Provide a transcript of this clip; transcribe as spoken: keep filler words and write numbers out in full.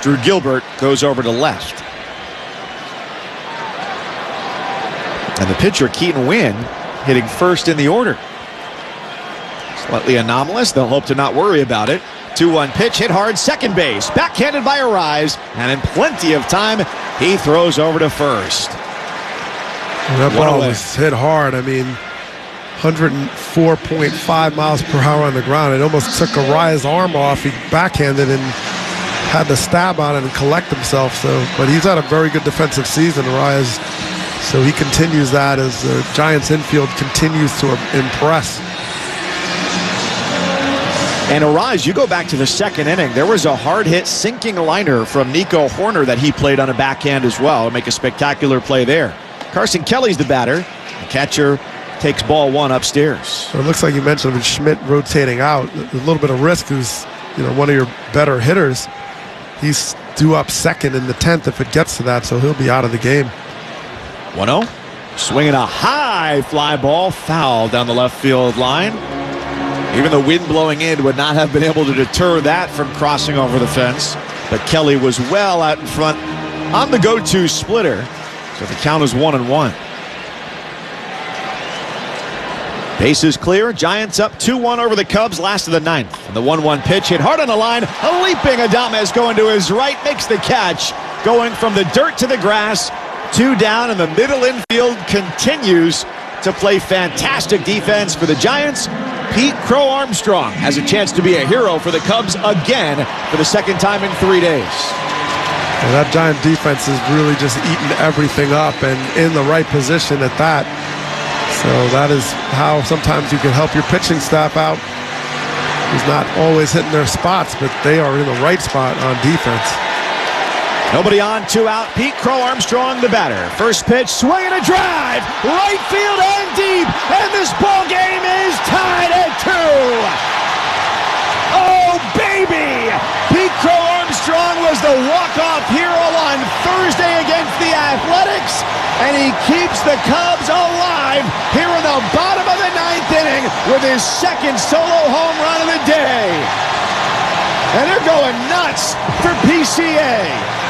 Drew Gilbert goes over to left. And the pitcher, Keaton Winn, hitting first in the order. Slightly anomalous. They'll hope to not worry about it. two one pitch, hit hard, second base. Backhanded by Arraez, and in plenty of time, he throws over to first. That ball was hit hard. I mean, one oh four point five miles per hour on the ground. It almost took Arraez's arm off. He backhanded and had to stab on it and collect himself. So, but he's had a very good defensive season, Arraez. So he continues that as the Giants infield continues to impress. And Arraez, you go back to the second inning, there was a hard hit sinking liner from Nico Hoerner that he played on a backhand as well to make a spectacular play there. Carson Kelly's the batter. The catcher takes ball one upstairs. So it looks like you mentioned with Schmidt rotating out, a little bit of risk. Who's, you know, one of your better hitters. He's due up second in the tenth if it gets to that, so he'll be out of the game. one oh. Swinging a high fly ball, foul down the left field line. Even the wind blowing in would not have been able to deter that from crossing over the fence. But Kelly was well out in front on the go-to splitter. So the count is one and one. Bases clear. Giants up two one over the Cubs last of the ninth. And the one one pitch hit hard on the line. A leaping Adames going to his right makes the catch. Going from the dirt to the grass. Two down, and the middle infield continues to play fantastic defense for the Giants. Pete Crow Armstrong has a chance to be a hero for the Cubs again for the second time in three days. And that Giant defense is really just eating everything up and in the right position at that. So that is how sometimes you can help your pitching staff out. Who's not always hitting their spots, but they are in the right spot on defense. Nobody on, two out. Pete Crow Armstrong, the batter. First pitch, swing and a drive. Right field and deep. And this ball game is tied at two. Oh, baby. Pete Crow Armstrong was the walk-off hero on Thursday against the Athletics. And he keeps the Cubs alive here in the bottom of the ninth inning with his second solo home run of the day. And they're going nuts for P C A.